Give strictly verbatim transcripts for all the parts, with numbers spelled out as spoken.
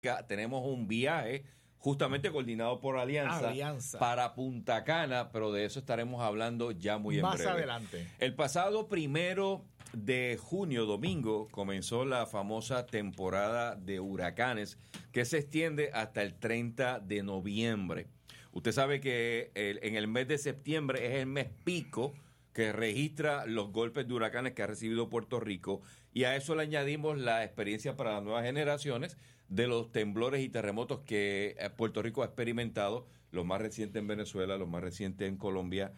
tenemos un viaje justamente coordinado por Alianza, Alianza para Punta Cana, pero de eso estaremos hablando ya muy en más breve. adelante. El pasado primero de junio, domingo, comenzó la famosa temporada de huracanes que se extiende hasta el treinta de noviembre. Usted sabe que el, en el mes de septiembre es el mes pico que registra los golpes de huracanes que ha recibido Puerto Rico, y a eso le añadimos la experiencia para las nuevas generaciones de los temblores y terremotos que Puerto Rico ha experimentado, los más recientes en Venezuela, los más recientes en Colombia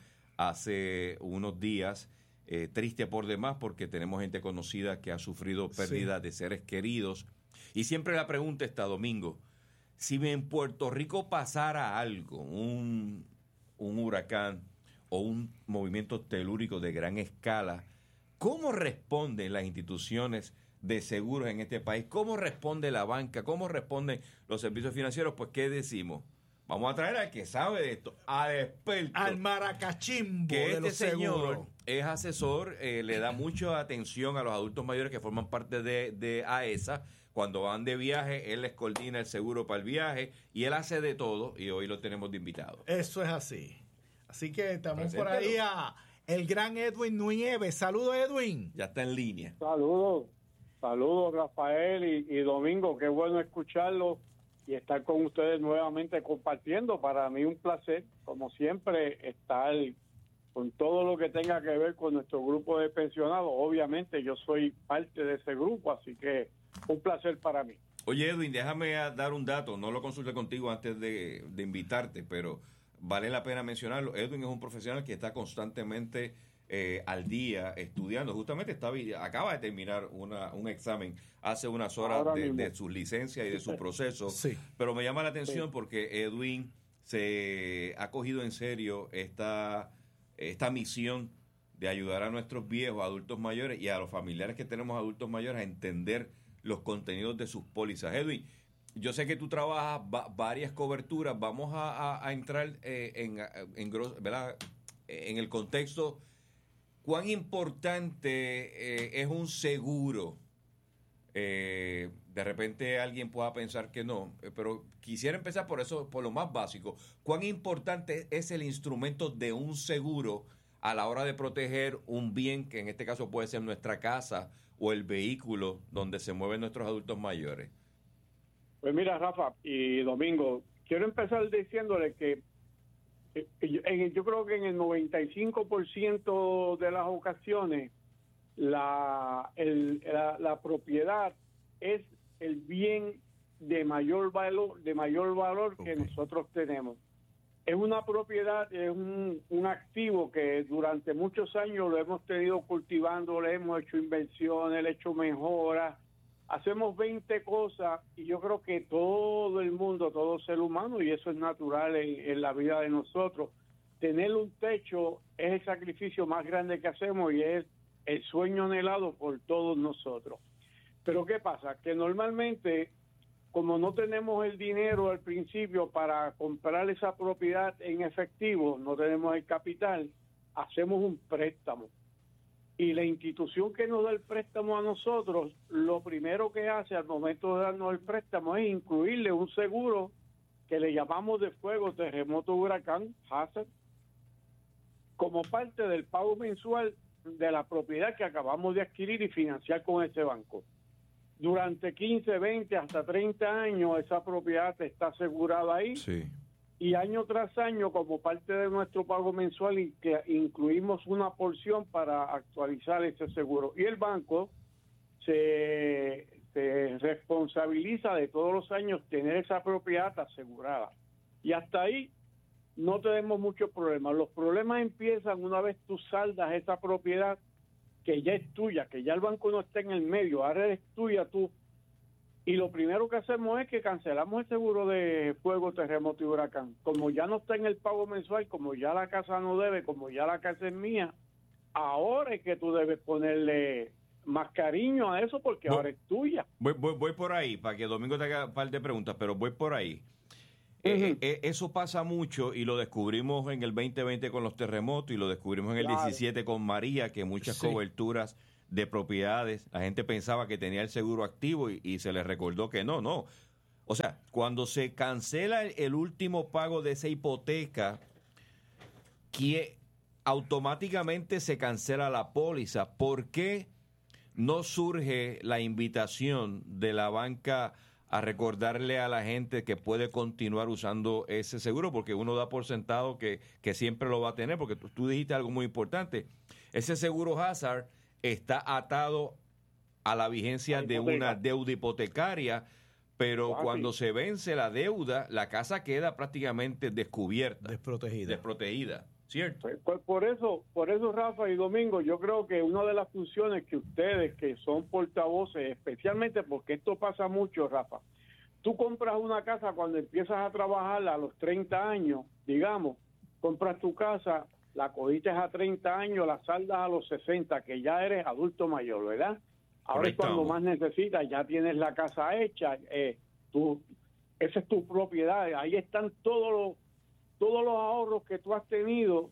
hace unos días. Eh, triste por demás porque tenemos gente conocida que ha sufrido pérdida sí. de seres queridos. Y siempre la pregunta está, Domingo, si en Puerto Rico pasara algo, un, un huracán o un movimiento telúrico de gran escala, ¿cómo responden las instituciones de seguros en este país? ¿Cómo responde la banca? ¿Cómo responden los servicios financieros? Pues, ¿qué decimos? Vamos a traer al que sabe de esto, al experto. Al maracachimbo que de este los señor seguros. Es asesor, eh, le da mucha atención a los adultos mayores que forman parte de, de A E S A. Cuando van de viaje, él les coordina el seguro para el viaje y él hace de todo, y hoy lo tenemos de invitado. Eso es así. Así que estamos Preséntalo. por ahí a el gran Edwin Nieves. Saludos, Edwin. Ya está en línea. Saludos, saludos Rafael y, y Domingo, qué bueno escucharlo y estar con ustedes nuevamente compartiendo. Para mí un placer, como siempre, estar con todo lo que tenga que ver con nuestro grupo de pensionados. Obviamente yo soy parte de ese grupo, así que un placer para mí. Oye, Edwin, déjame dar un dato, no lo consulté contigo antes de, de invitarte, pero vale la pena mencionarlo. Edwin es un profesional que está constantemente eh, al día estudiando. Justamente está, acaba de terminar una, un examen hace unas horas de, de su licencia y de su proceso. Sí. Pero me llama la atención Sí. porque Edwin se ha cogido en serio esta, esta misión de ayudar a nuestros viejos, adultos mayores y a los familiares que tenemos adultos mayores a entender los contenidos de sus pólizas. Edwin, yo sé que tú trabajas va, varias coberturas. Vamos a, a, a entrar eh, en, en, gros, ¿verdad? en el contexto. ¿Cuán importante eh, es un seguro? Eh, de repente alguien pueda pensar que no, eh, pero quisiera empezar por eso, por lo más básico. ¿Cuán importante es el instrumento de un seguro a la hora de proteger un bien, que en este caso puede ser nuestra casa o el vehículo donde se mueven nuestros adultos mayores? Pues mira, Rafa y Domingo, quiero empezar diciéndole que eh, yo, en, yo creo que en el noventa y cinco por ciento de las ocasiones la, el, la, la propiedad es el bien de mayor valor, de mayor valor que Okay. nosotros tenemos. Es una propiedad, es un, un activo que durante muchos años lo hemos tenido cultivando, le hemos hecho inversiones, le hemos hecho mejoras, hacemos veinte cosas y yo creo que todo el mundo, todo ser humano, y eso es natural en, en la vida de nosotros, tener un techo es el sacrificio más grande que hacemos y es el sueño anhelado por todos nosotros. Pero ¿qué pasa? Que normalmente, como no tenemos el dinero al principio para comprar esa propiedad en efectivo, no tenemos el capital, hacemos un préstamo. Y la institución que nos da el préstamo a nosotros, lo primero que hace al momento de darnos el préstamo es incluirle un seguro que le llamamos de fuego, terremoto, huracán, hazard, como parte del pago mensual de la propiedad que acabamos de adquirir y financiar con ese banco. Durante quince, veinte, hasta treinta años esa propiedad está asegurada ahí. Sí. Y año tras año, como parte de nuestro pago mensual, y que incluimos una porción para actualizar ese seguro. Y el banco se, se responsabiliza de todos los años tener esa propiedad asegurada. Y hasta ahí no tenemos muchos problemas. Los problemas empiezan una vez tú saldas esa propiedad que ya es tuya, que ya el banco no está en el medio, ahora eres tuya tú. Y lo primero que hacemos es que cancelamos el seguro de fuego, terremoto y huracán. Como ya no está en el pago mensual, como ya la casa no debe, como ya la casa es mía, ahora es que tú debes ponerle más cariño a eso porque voy, ahora es tuya. Voy, voy, voy por ahí, para que Domingo te haga un par de preguntas, pero voy por ahí. Uh-huh. Eh, eh, eso pasa mucho y lo descubrimos en el veinte veinte con los terremotos y lo descubrimos en el claro. diecisiete con María, que muchas sí. coberturas de propiedades, la gente pensaba que tenía el seguro activo y, y se les recordó que no, no. O sea, cuando se cancela el, el último pago de esa hipoteca, que automáticamente se cancela la póliza. ¿Por qué no surge la invitación de la banca a recordarle a la gente que puede continuar usando ese seguro? Porque uno da por sentado que, que siempre lo va a tener, porque tú, tú dijiste algo muy importante. Ese seguro Hazard está atado a la vigencia de una deuda hipotecaria, pero cuando se vence la deuda, la casa queda prácticamente descubierta. Desprotegida. Desprotegida, ¿cierto? Por, por eso, por eso, Rafa y Domingo, yo creo que una de las funciones que ustedes, que son portavoces, especialmente porque esto pasa mucho, Rafa, tú compras una casa cuando empiezas a trabajar a los treinta años, digamos, compras tu casa, la cogiste a treinta años, la saldas a los sesenta, que ya eres adulto mayor, ¿verdad? Ahora es cuando más necesitas, ya tienes la casa hecha, eh, tú, esa es tu propiedad, ahí están todos los, todos los ahorros que tú has tenido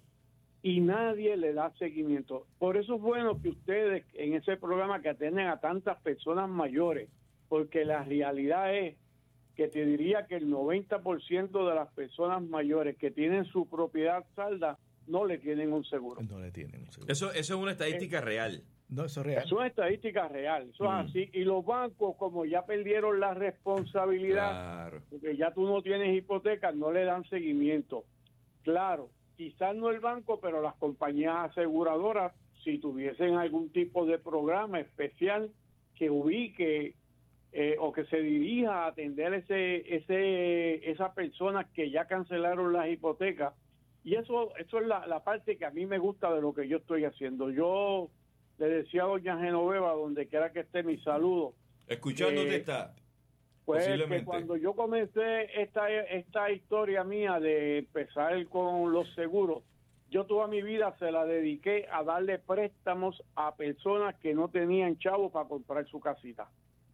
y nadie le da seguimiento. Por eso es bueno que ustedes en ese programa que atienden a tantas personas mayores, porque la realidad es que te diría que el noventa por ciento de las personas mayores que tienen su propiedad salda no le tienen un seguro. No le tienen un seguro. Eso, eso es una estadística eh, real. No, eso es real. Eso es estadística real, eso mm. es así. Y los bancos, como ya perdieron la responsabilidad, claro, porque ya tú no tienes hipoteca, no le dan seguimiento. Claro, quizás no el banco, pero las compañías aseguradoras, si tuviesen algún tipo de programa especial que ubique eh, o que se dirija a atender ese, ese, esas personas que ya cancelaron las hipotecas. Y eso, eso es la, la parte que a mí me gusta de lo que yo estoy haciendo. Yo le decía a doña Genoveva, donde quiera que esté, mi saludo. Escuchándote eh, está. Pues que cuando yo comencé esta, esta historia mía de empezar con los seguros, yo toda mi vida se la dediqué a darle préstamos a personas que no tenían chavos para comprar su casita.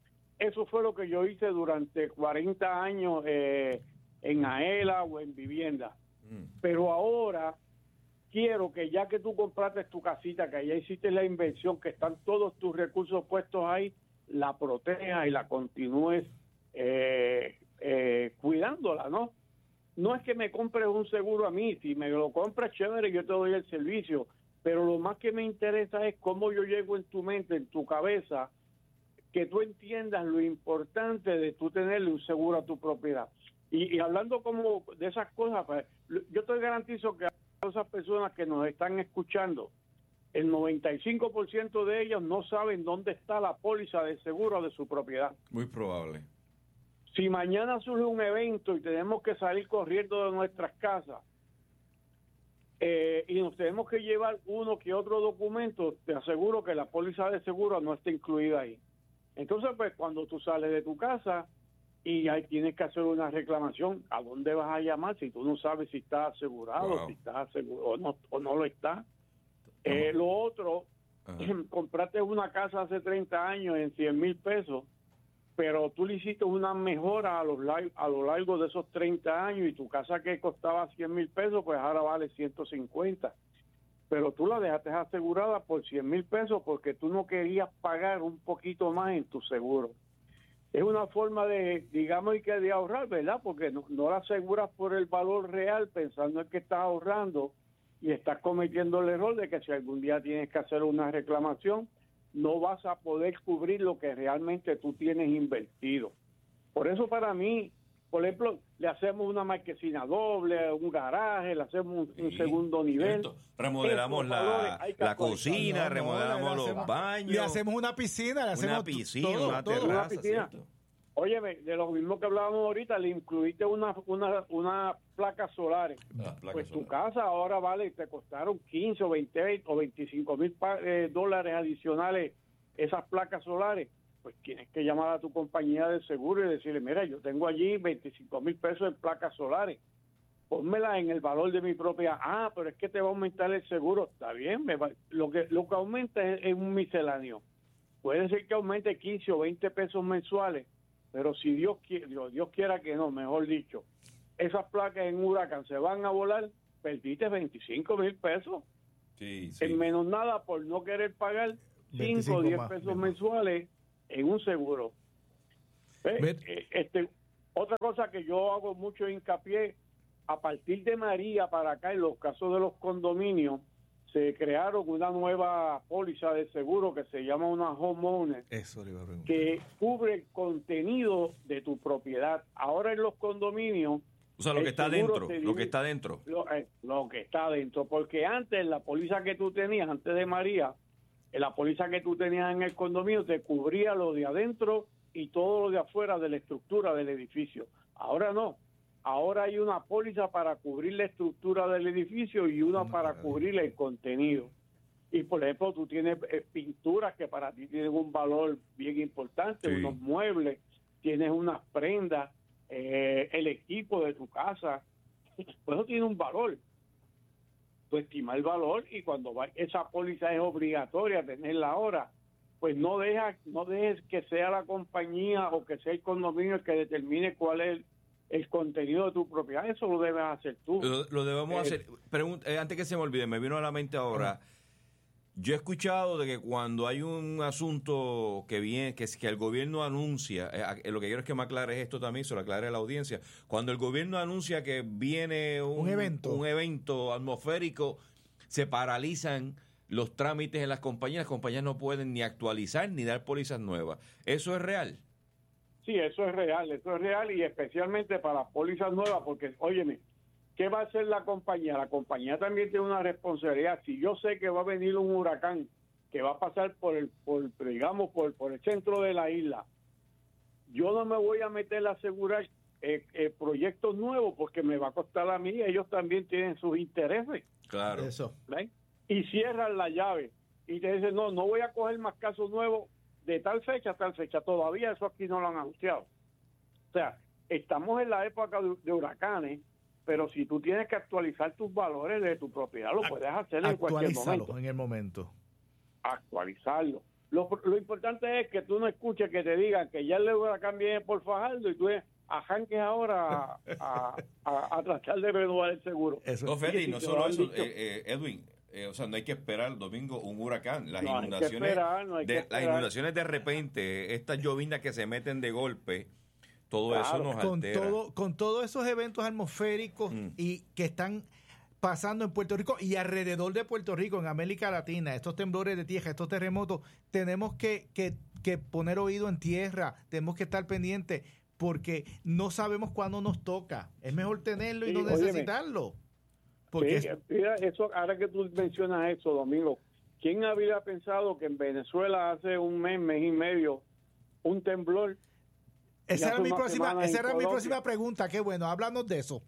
Eso fue lo que yo hice durante cuarenta años eh, en AELA o en vivienda. Mm. Pero ahora quiero que ya que tú compraste tu casita, que ya hiciste la inversión, que están todos tus recursos puestos ahí, la protejas y la continúes eh, eh, cuidándola, ¿no? No es que me compres un seguro a mí, si me lo compras, chévere, yo te doy el servicio, pero lo más que me interesa es cómo yo llego en tu mente, en tu cabeza, que tú entiendas lo importante de tú tenerle un seguro a tu propiedad. Y, y hablando como de esas cosas, pues, yo te garantizo que a esas personas que nos están escuchando, el noventa y cinco por ciento de ellos no saben dónde está la póliza de seguro de su propiedad. Muy probable. Si mañana surge un evento y tenemos que salir corriendo de nuestras casas eh, y nos tenemos que llevar uno que otro documento, te aseguro que la póliza de seguro no está incluida ahí. Entonces, pues, cuando tú sales de tu casa y ahí tienes que hacer una reclamación, ¿a dónde vas a llamar si tú no sabes si estás asegurado, wow. si estás asegurado o no, o no lo está? Eh, lo otro, uh-huh. compraste una casa hace treinta años en cien mil pesos, pero tú le hiciste una mejora a, los, a lo largo de esos treinta años y tu casa que costaba cien mil pesos, pues ahora vale ciento cincuenta. Pero tú la dejaste asegurada por cien mil pesos porque tú no querías pagar un poquito más en tu seguro. Es una forma de, digamos, y que de ahorrar, ¿verdad? Porque no, no la aseguras por el valor real pensando en que estás ahorrando y estás cometiendo el error de que si algún día tienes que hacer una reclamación, no vas a poder cubrir lo que realmente tú tienes invertido. Por eso para mí, por ejemplo, le hacemos una marquesina doble, un garaje, le hacemos un, sí, un segundo nivel. Cierto. Remodelamos la, la cocina, no, remodelamos no, los hacemos, baños. Le hacemos una piscina, le hacemos una piscina, todo, una todo, terraza, una piscina. ¿Cierto? Óyeme, de lo mismo que hablábamos ahorita, le incluiste una una, una placa solares. Ah, placa pues solar. Tu casa ahora vale, te costaron quince o veinte o veinticinco mil eh, dólares adicionales esas placas solares. Pues tienes que llamar a tu compañía de seguro y decirle, mira, yo tengo allí veinticinco mil pesos en placas solares, pónmela en el valor de mi propiedad. Ah, pero es que te va a aumentar el seguro. Está bien, me va, lo que lo que aumenta es, es un misceláneo. Puede ser que aumente quince o veinte pesos mensuales, pero si Dios quiere, Dios, Dios quiera que no, mejor dicho, esas placas en huracán se van a volar, perdiste veinticinco mil pesos. Sí, sí. En menos nada por no querer pagar cinco o diez pesos mensuales en un seguro. ¿Eh? Este, Otra cosa que yo hago mucho hincapié, a partir de María para acá, en los casos de los condominios, se crearon una nueva póliza de seguro que se llama una homeowner, Eso le iba a preguntar. que cubre el contenido de tu propiedad. Ahora en los condominios, O sea, lo que el está seguro dentro, te lo divide- que está dentro. Lo, eh, lo que está dentro, porque antes la póliza que tú tenías, antes de María, en la póliza que tú tenías en el condominio te cubría lo de adentro y todo lo de afuera de la estructura del edificio. Ahora no. Ahora hay una póliza para cubrir la estructura del edificio y una Una para maravilla. cubrir el contenido. Y por ejemplo, tú tienes eh, pinturas que para ti tienen un valor bien importante, Sí. unos muebles, tienes unas prendas, eh, el equipo de tu casa, pues eso tiene un valor. Tú estimas el valor y cuando va, esa póliza es obligatoria tenerla ahora, pues no deja, no dejes que sea la compañía o que sea el condominio el que determine cuál es el, el contenido de tu propiedad. Eso lo debes hacer tú. Lo, lo debemos Eh, hacer. Pregun- eh, antes que se me olvide, me vino a la mente ahora. Yo he escuchado de que cuando hay un asunto que viene, que es que el gobierno anuncia, eh, eh, lo que quiero es que me aclares esto también, se lo aclare a la audiencia. Cuando el gobierno anuncia que viene un, Un evento. un evento atmosférico, se paralizan los trámites en las compañías. Las compañías no pueden ni actualizar ni dar pólizas nuevas. ¿Eso es real? Sí, eso es real, eso es real y especialmente para las pólizas nuevas, porque, óyeme, ¿qué va a hacer la compañía? La compañía también tiene una responsabilidad. Si yo sé que va a venir un huracán que va a pasar por el, por, digamos, por, por el centro de la isla, yo no me voy a meter a asegurar eh, eh, proyectos nuevos porque me va a costar a mí. Ellos también tienen sus intereses, Claro. Eso. ¿ven? Y cierran la llave y te dicen, no, no voy a coger más casos nuevos de tal fecha a tal fecha. Todavía eso aquí no lo han anunciado. O sea, estamos en la época de, de huracanes, pero si tú tienes que actualizar tus valores de tu propiedad, lo puedes hacer en cualquier Actualízalo momento. en el momento. Actualizarlo. Lo, lo importante es que tú no escuches que te digan que ya el huracán viene por Fajardo y tú arranques ahora a, a, a, a tratar de renovar el seguro. Eso. No, Feli, Sí, no sí, solo lo han eso, dicho. eh, eh, Edwin, eh, o sea, no hay que esperar el domingo un huracán. Las No hay que inundaciones, esperar, no hay que de, las esperar. inundaciones de repente, estas llovinas que se meten de golpe, todo Claro. eso nos Con altera. todo, con todos esos eventos atmosféricos Mm. y que están pasando en Puerto Rico y alrededor de Puerto Rico, en América Latina, estos temblores de tierra, estos terremotos, tenemos que, que, que poner oído en tierra, tenemos que estar pendientes porque no sabemos cuándo nos toca. Es mejor tenerlo y Sí, no óyeme. necesitarlo. Porque Sí, es- mira, eso, ahora que tú mencionas eso, Domingo, ¿quién habría pensado que en Venezuela hace un mes, mes y medio, un temblor? esa ya era hace mi una próxima, semana en esa era mi Colombia. próxima pregunta. Qué bueno, háblanos de eso.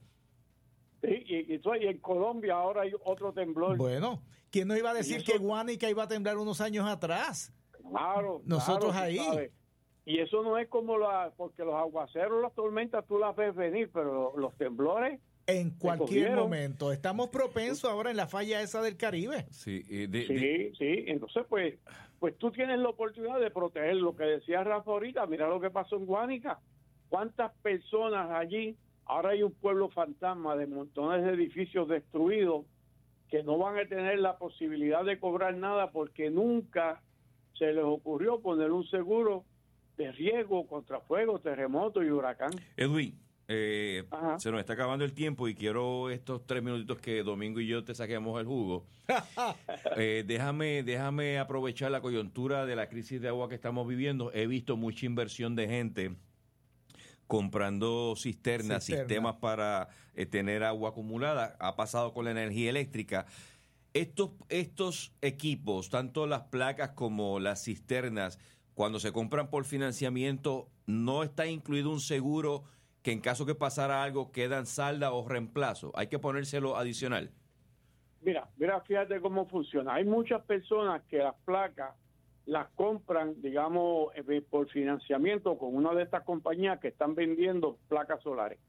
Sí, y, y, y en Colombia ahora hay otro temblor. Bueno, ¿quién nos iba a decir Y eso- que Guánica iba a temblar unos años atrás? Claro, Nosotros claro, tú ahí. sabes. Y eso no es como la, porque los aguaceros, las tormentas, tú las ves venir, pero los temblores, En cualquier cogieron. momento. Estamos propensos ahora en la falla esa del Caribe. Sí, y de- sí, de- sí. Entonces, pues, pues tú tienes la oportunidad de proteger lo que decía Rafa ahorita. Mira lo que pasó en Guánica. ¿Cuántas personas allí? Ahora hay un pueblo fantasma de montones de edificios destruidos que no van a tener la posibilidad de cobrar nada porque nunca se les ocurrió poner un seguro de riesgo contra fuego, terremoto y huracán. Edwin, eh, Ajá. se nos está acabando el tiempo y quiero estos tres minutitos que Domingo y yo te saquemos el jugo. Eh, déjame, déjame aprovechar la coyuntura de la crisis de agua que estamos viviendo. He visto mucha inversión de gente comprando cisternas, Cisterna. sistemas para eh, tener agua acumulada. Ha pasado con la energía eléctrica. Estos, estos equipos, tanto las placas como las cisternas, cuando se compran por financiamiento, no está incluido un seguro que en caso que pasara algo quedan salda o reemplazo. Hay que ponérselo adicional. Mira, mira, fíjate cómo funciona. Hay muchas personas que las placas las compran, digamos, eh, por financiamiento con una de estas compañías que están vendiendo placas solares.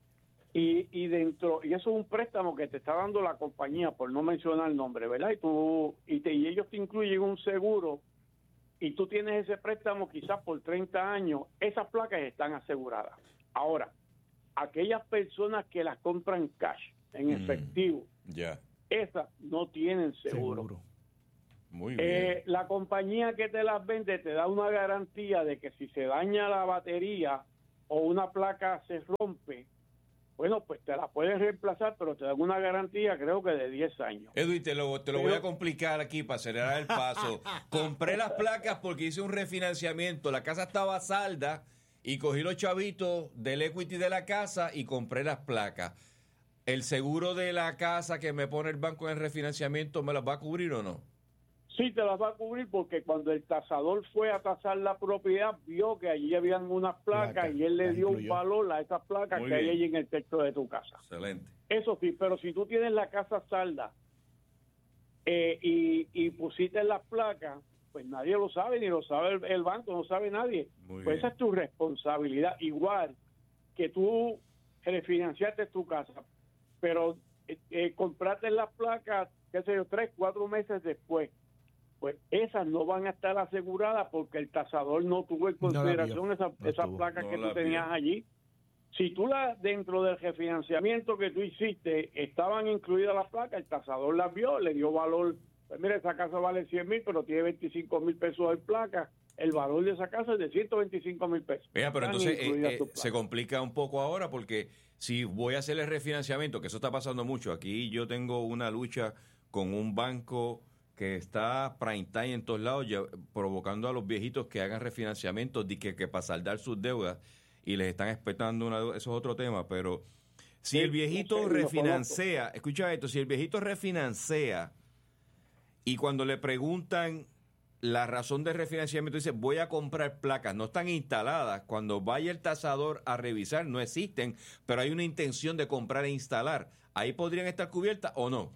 Y, y dentro, y eso es un préstamo que te está dando la compañía, por no mencionar el nombre, ¿verdad? Y tú, y, te, y ellos te incluyen un seguro y tú tienes ese préstamo quizás por treinta años, esas placas están aseguradas. Ahora, aquellas personas que las compran cash, en Mm. efectivo, Ya. esas no tienen seguro. Seguro. Muy bien. Eh, la compañía que te las vende te da una garantía de que si se daña la batería o una placa se rompe, bueno, pues te la puedes reemplazar, pero te dan una garantía, creo que de diez años. Edwin, te lo, te lo voy a complicar aquí para acelerar el paso. Compré las placas porque hice un refinanciamiento. La casa estaba salda y cogí los chavitos del equity de la casa y compré las placas. ¿El seguro de la casa que me pone el banco en el refinanciamiento me las va a cubrir o no? Sí, te las va a cubrir porque cuando el tasador fue a tasar la propiedad, vio que allí habían unas placas Placa, y él le dio incluyó. un valor a esas placas Muy que bien. hay allí en el techo de tu casa. Excelente. Eso sí, pero si tú tienes la casa salda eh, y, y pusiste las placas, pues nadie lo sabe, ni lo sabe el, el banco, no sabe nadie. Muy pues bien. esa es tu responsabilidad. Igual que tú refinanciaste tu casa, pero eh, eh, compraste las placas, qué sé yo, tres, cuatro meses después. Pues esas no van a estar aseguradas porque el tasador no tuvo en consideración no esa, no esas tuvo, placas no que tú tenías vio. allí. Si tú la dentro del refinanciamiento que tú hiciste estaban incluidas las placas, el tasador las vio, le dio valor. Pues mira, esa casa vale cien mil, pero tiene veinticinco mil pesos de placa. El valor de esa casa es de ciento veinticinco mil pesos. Mira, pero entonces eh, eh, se complica un poco ahora porque si voy a hacer el refinanciamiento, que eso está pasando mucho, aquí yo tengo una lucha con un banco que está prime time en todos lados, ya, provocando a los viejitos que hagan refinanciamientos de que, que para saldar sus deudas y les están expectando una deuda. Eso es otro tema, pero si sí, el viejito no sé, refinancia, escucha esto, si el viejito refinancia y cuando le preguntan la razón de refinanciamiento dice voy a comprar placas, no están instaladas, cuando vaya el tasador a revisar no existen, pero hay una intención de comprar e instalar, ¿ahí podrían estar cubiertas o no?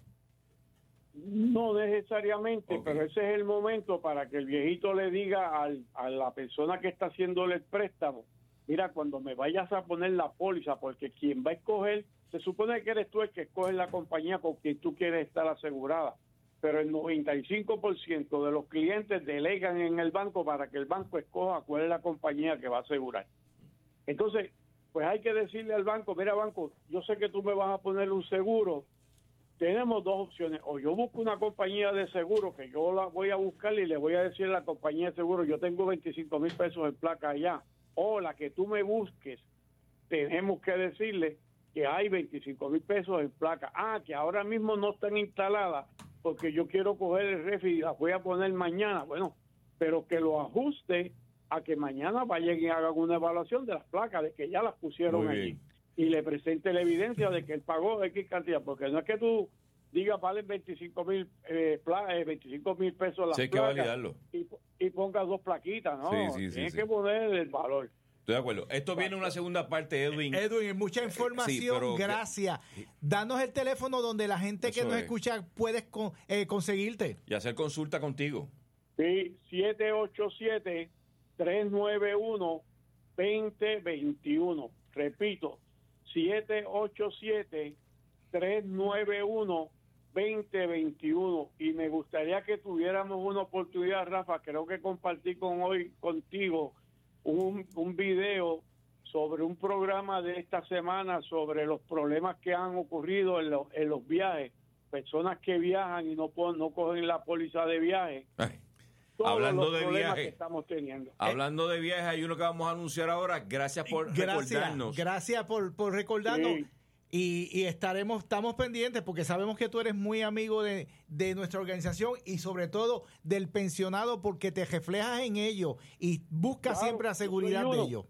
No necesariamente, okay. Pero ese es el momento para que el viejito le diga al, a la persona que está haciéndole el préstamo, mira, cuando me vayas a poner la póliza, porque quien va a escoger, se supone que eres tú el que escoge la compañía con quien tú quieres estar asegurada, pero el noventa y cinco por ciento de los clientes delegan en el banco para que el banco escoja cuál es la compañía que va a asegurar. Entonces, pues hay que decirle al banco, mira banco, yo sé que tú me vas a poner un seguro. Tenemos dos opciones, o yo busco una compañía de seguro que yo la voy a buscar y le voy a decir a la compañía de seguro, yo tengo veinticinco mil pesos en placa allá, o la que tú me busques, tenemos que decirle que hay veinticinco mil pesos en placa. Ah, que ahora mismo no están instaladas porque yo quiero coger el refi y las voy a poner mañana. Bueno, pero que lo ajuste a que mañana vayan y hagan una evaluación de las placas, de que ya las pusieron allí. Y le presente la evidencia de que él pagó X cantidad, porque no es que tú digas valen veinticinco mil eh, eh, veinticinco mil pesos las sí, hay placas que validarlo. Y, y pongas dos plaquitas, ¿no? Sí, sí, Tienes sí, que sí. poner el valor. Estoy de acuerdo. Esto viene en una segunda parte, Edwin. Edwin, mucha información, sí, pero, gracias. Danos el teléfono donde la gente que nos es. escucha puedes con, eh, conseguirte. Y hacer consulta contigo. Sí, siete ocho siete, tres nueve uno, dos cero dos uno. Repito, siete ocho siete, tres nueve uno, dos cero dos uno. Y me gustaría que tuviéramos una oportunidad, Rafa, creo que compartí con hoy contigo un, un video sobre un programa de esta semana sobre los problemas que han ocurrido en, lo, en los viajes, personas que viajan y no, pueden, no cogen la póliza de viaje. Ay. Hablando de viaje, estamos teniendo. Hablando de viaje, hay uno que vamos a anunciar ahora. Gracias por gracias, recordarnos. Gracias por, por recordarnos. Sí. Y, y estaremos, estamos pendientes porque sabemos que tú eres muy amigo de, de nuestra organización y sobre todo del pensionado porque te reflejas en ello y buscas claro, siempre la seguridad de ellos.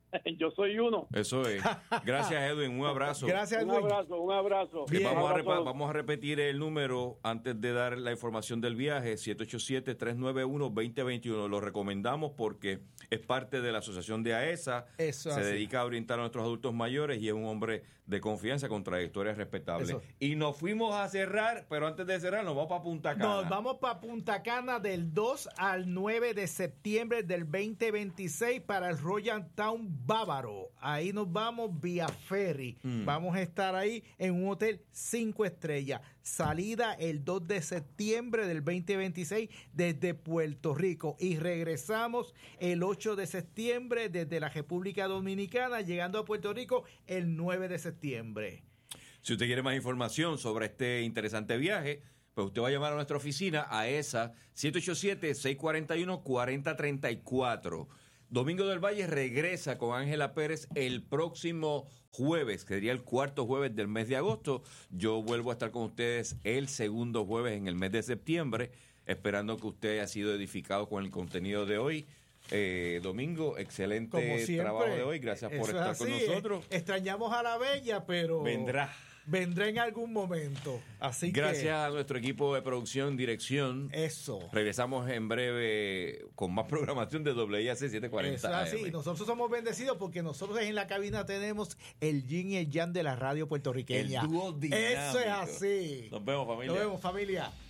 Yo soy uno. Eso es. Gracias, Edwin. Un abrazo. Gracias, Edwin. Un abrazo, un abrazo. Bien, vamos, a repa- vamos a repetir el número antes de dar la información del viaje, siete ocho siete, tres nueve uno, dos cero dos uno. Lo recomendamos porque es parte de la asociación de AESA. Eso Se así. dedica a orientar a nuestros adultos mayores y es un hombre de confianza con trayectorias respetables. Eso. Y nos fuimos a cerrar, pero antes de cerrar nos vamos para Punta Cana. Nos vamos para Punta Cana del dos al nueve de septiembre del veinte veintiséis para el Royal Town Bávaro. Ahí nos vamos vía ferry. Mm. Vamos a estar ahí en un hotel cinco estrellas. Salida el dos de septiembre del veinte veintiséis desde Puerto Rico. Y regresamos el ocho de septiembre desde la República Dominicana, llegando a Puerto Rico el nueve de septiembre. Si usted quiere más información sobre este interesante viaje, pues usted va a llamar a nuestra oficina a esa siete ocho siete, seis cuatro uno, cuatro cero tres cuatro. Domingo del Valle regresa con Ángela Pérez el próximo jueves, que sería el cuarto jueves del mes de agosto. Yo vuelvo a estar con ustedes el segundo jueves en el mes de septiembre, esperando que usted haya sido edificado con el contenido de hoy. Eh, Domingo, excelente siempre, trabajo de hoy. Gracias por estar así, con nosotros. Extrañamos a la Bella, pero vendrá. Vendrá en algún momento. Así Gracias que, a nuestro equipo de producción, dirección. Eso. Regresamos en breve con más programación de W I A C setecientos cuarenta. Eso así. A M. Nosotros somos bendecidos porque nosotros en la cabina tenemos el yin y el yang de la radio puertorriqueña. El dúo dinámico. Eso es así. Nos vemos, familia. Nos vemos, familia.